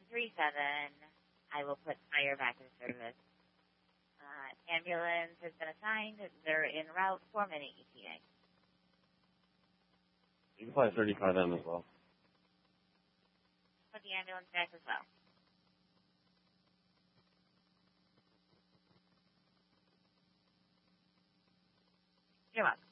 I will put fire back in service. Ambulance has been assigned. They're en route 4 minute ETA. You can fly 35M as well. Put the ambulance back as well. You're welcome.